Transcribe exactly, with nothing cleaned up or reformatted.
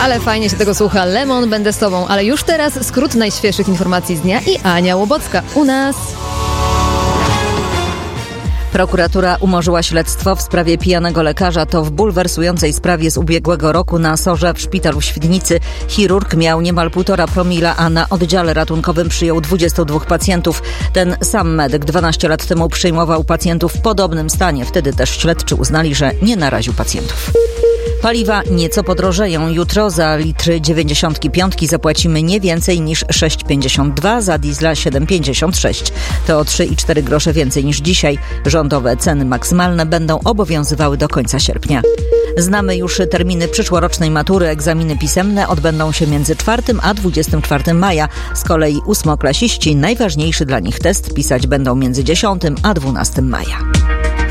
Ale fajnie się tego słucha. Lemon, będę z tobą. Ale już teraz skrót najświeższych informacji z dnia i Ania Łobocka u nas. Prokuratura umorzyła śledztwo w sprawie pijanego lekarza. To w bulwersującej sprawie z ubiegłego roku na Sorze w szpitalu w Świdnicy. Chirurg miał niemal półtora promila, a na oddziale ratunkowym przyjął dwudziestu dwóch pacjentów. Ten sam medyk dwanaście lat temu przyjmował pacjentów w podobnym stanie. Wtedy też śledczy uznali, że nie naraził pacjentów. Paliwa nieco podrożeją. Jutro za litry dziewięćdziesiątki piątki zapłacimy nie więcej niż sześć pięćdziesiąt dwa, za diesla siedem pięćdziesiąt sześć. To o trzy i cztery grosze więcej niż dzisiaj. Rządowe ceny maksymalne będą obowiązywały do końca sierpnia. Znamy już terminy przyszłorocznej matury. Egzaminy pisemne odbędą się między czwartym a dwudziestym czwartym maja. Z kolei ósmoklasiści najważniejszy dla nich test pisać będą między dziesiątym a dwunastym maja.